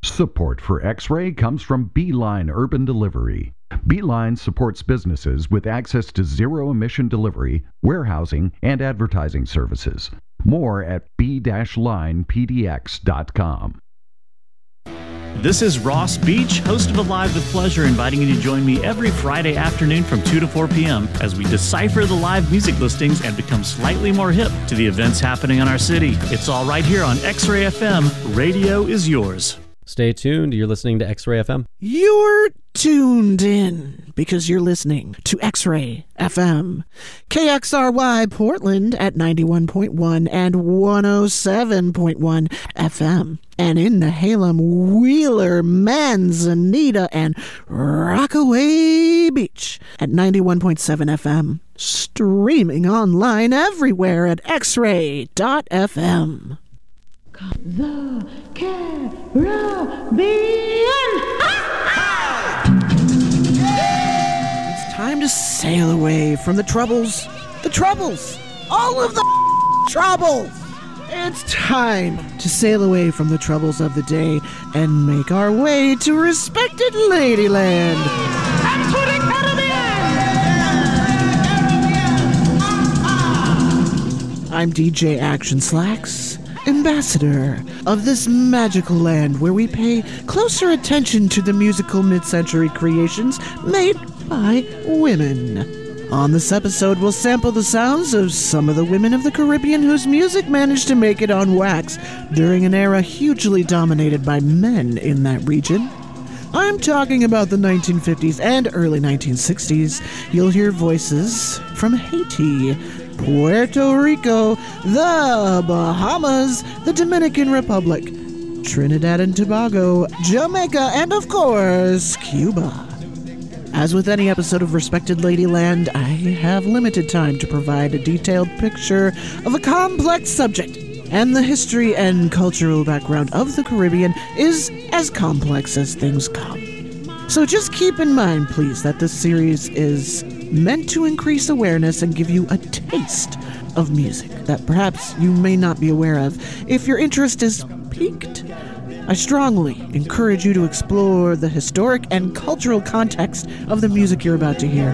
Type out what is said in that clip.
Support for X-Ray comes from Beeline Urban Delivery. Beeline supports businesses with access to zero-emission delivery, warehousing, and advertising services. More at b-linepdx.com. This is Ross Beach, host of Alive with Pleasure, inviting you to join me every Friday afternoon from 2 to 4 p.m. as we decipher the live music listings and become slightly more hip to the events happening in our city. It's all right here on X-Ray FM. Radio is yours. Stay tuned. You're listening to X-Ray FM. You're tuned in because you're listening to X-Ray FM. KXRY Portland at 91.1 and 107.1 FM. And in Nehalem, Wheeler, Manzanita, and Rockaway Beach at 91.7 FM. Streaming online everywhere at xray.fm. The Caribbean. It's time to sail away from the troubles, all of the troubles. It's time to sail away from the troubles of the day and make our way to respected Ladyland. And to the Caribbean. I'm DJ Action Slacks, ambassador of this magical land where we pay closer attention to the musical mid-century creations made by women. On this episode, we'll sample the sounds of some of the women of the Caribbean whose music managed to make it on wax during an era hugely dominated by men in that region. I'm talking about the 1950s and early 1960s. You'll hear voices from Haiti, Puerto Rico, the Bahamas, the Dominican Republic, Trinidad and Tobago, Jamaica, and of course, Cuba. As with any episode of Respected Ladyland, I have limited time to provide a detailed picture of a complex subject, and the history and cultural background of the Caribbean is as complex as things come. So just keep in mind, please, that this series is meant to increase awareness and give you a taste of music that perhaps you may not be aware of. If your interest is piqued, I strongly encourage you to explore the historic and cultural context of the music you're about to hear.